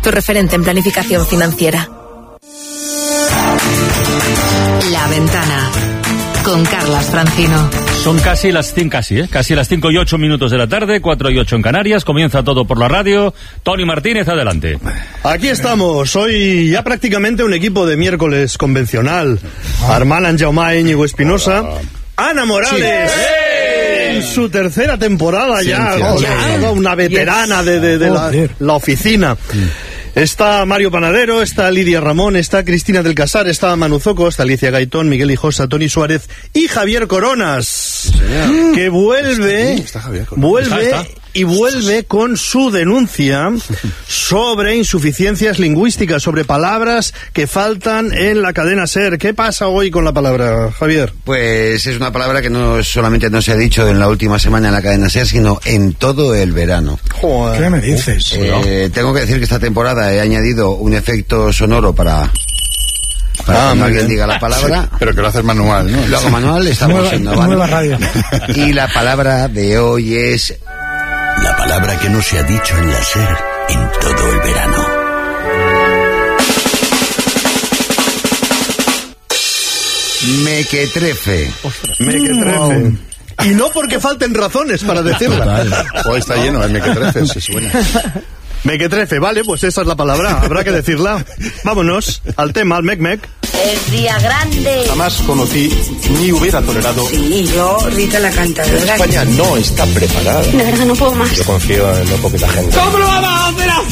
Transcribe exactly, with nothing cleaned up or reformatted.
tu referente en planificación financiera. La Ventana, con Carlas Francino. Son casi las cinco, casi, ¿eh? Casi las cinco y ocho minutos de la tarde, cuatro y ocho en Canarias. Comienza todo por la radio. Tony Martínez, adelante. Aquí estamos, hoy ya prácticamente un equipo de miércoles convencional. Armand Anjaume, Íñigo Espinosa, Ana Morales. Sí. En su tercera temporada ya, oh, ya, una veterana de, de, de la, la oficina. Está Mario Panadero, está Lidia Ramón, está Cristina del Casar, está Manu Zoco, está Alicia Gaitón, Miguel Hijosa, Tony Suárez y Javier Coronas, sí, que vuelve, está, está Javier Coronas. vuelve está, está. y vuelve con su denuncia sobre insuficiencias lingüísticas, sobre palabras que faltan en la cadena SER. ¿Qué pasa hoy con la palabra, Javier? Pues es una palabra que no solamente no se ha dicho en la última semana en la cadena SER, sino en todo el verano. Joder. ¿Qué me dices? Eh, tengo que decir que esta temporada he añadido un efecto sonoro para, para ah, cuando alguien diga la palabra. Sí, pero que lo haces manual, ¿no? Lo hago manual, estamos nueva, innovando. Nueva radio. Y la palabra de hoy es... La palabra que no se ha dicho en la SER en todo el verano. Mequetrefe. Mequetrefe. Y no porque falten razones para decirla. Hoy está lleno de mequetrefes, se suena. Mequetrefe, vale, pues esa es la palabra, habrá que decirla. Vámonos al tema, al mec-mec. Es día grande. Jamás conocí ni hubiera tolerado. Sí, yo, Rita la cantadora. España no está preparada. De verdad no puedo más. Yo confío en no poquita gente. ¿Cómo lo vamos a hacer?